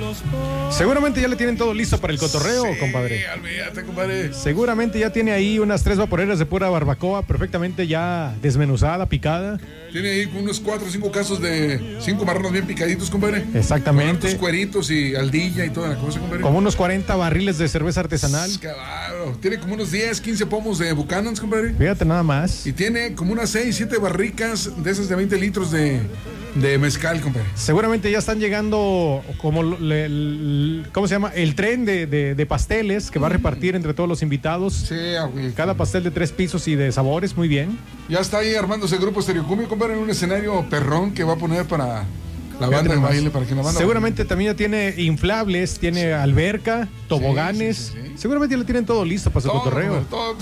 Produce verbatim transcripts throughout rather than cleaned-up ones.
Seguramente ya le tienen todo listo para el cotorreo, Sí, compadre. olvídate, compadre. Seguramente ya tiene ahí unas tres vaporeras de pura barbacoa perfectamente ya desmenuzada, picada. Tiene ahí unos cuatro o cinco casos de cinco marranos bien picaditos, compadre. Exactamente. Con hartos cueritos y aldilla y toda la cosa, compadre. Como unos cuarenta barriles de cerveza artesanal. Claro. Tiene como unos diez, quince pomos de Buchanan's, compadre. Fíjate nada más. Y tiene como unas seis, siete barricas de esas de veinte litros de, de mezcal, compadre. Seguramente ya están llegando como le- el- ¿cómo se llama? El tren de, de- de pasteles que va a repartir entre todos los invitados. Sí, güey. Cada pastel de tres pisos y de sabores, muy bien. Ya está ahí armándose el grupo Estereocumbia, compadre, en un escenario perrón que va a poner para la banda de Fíjate baile, nomás. para que la banda Seguramente también ya tiene inflables, tiene alberca, toboganes. sí, sí, sí. Seguramente ya lo tienen todo listo para su todo, cotorreo. compadre, todo.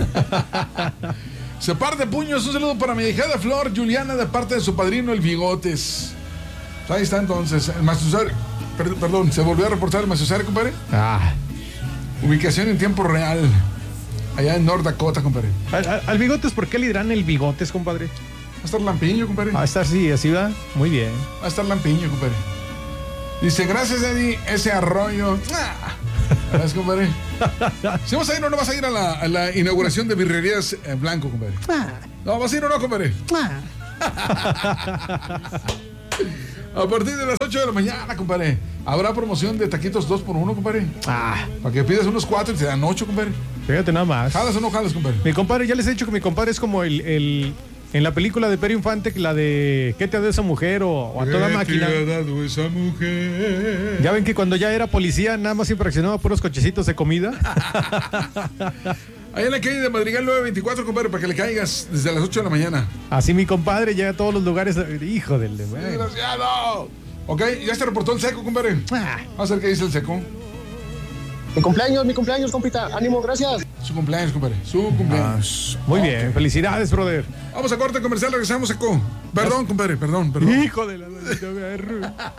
Se parte puños, un saludo para mi hija Flor Juliana de parte de su padrino el Bigotes. Ahí está entonces, el Mazuzario. Perdón, perdón, se volvió a reportar el Mazuzario, compadre. Ah. Ubicación en tiempo real. Allá en North Dakota, compadre. Al, al- al Bigotes, ¿por qué le dirán el Bigotes, compadre? Va a estar Lampiño, compadre. Va a estar así, así va. Muy bien. Va a estar Lampiño, compadre. Dice, gracias, Eddie, ese arroyo. ¡Ah! Gracias, compadre. ¿Si vas a ir o no vas a ir a la, a la inauguración de Birrerías eh, Blanco, compadre? No, ¿vas a ir o no, compadre? A partir de las ocho de la mañana, compadre, habrá promoción de taquitos dos por uno, compadre. Ah, Para que pidas unos cuatro y te dan ocho, compadre. fíjate nada más. ¿Jalas o no jalas, compadre? Mi compadre, ya les he dicho que mi compadre es como el, el en la película de Pedro Infante, que la de ¿qué te ha dado esa mujer? o, o a toda máquina. ¿Qué te ha dado esa mujer? Ya ven que cuando ya era policía, nada más infraccionaba puros cochecitos de comida. Ahí en la calle de Madrigal nueve veinticuatro, compadre, para que le caigas desde las ocho de la mañana. Así mi compadre llega a todos los lugares. Hijo del de bueno. ¡Desgraciado! Ok, ya se reportó el seco, compadre. Ah, Vamos a ver qué dice el seco. Mi cumpleaños, mi cumpleaños, compita. Ánimo, gracias. Su cumpleaños, compadre. Su cumpleaños. muy Ok. bien, felicidades, brother. Vamos a corte comercial, regresamos, seco. Perdón, compadre, perdón, perdón. Hijo de la...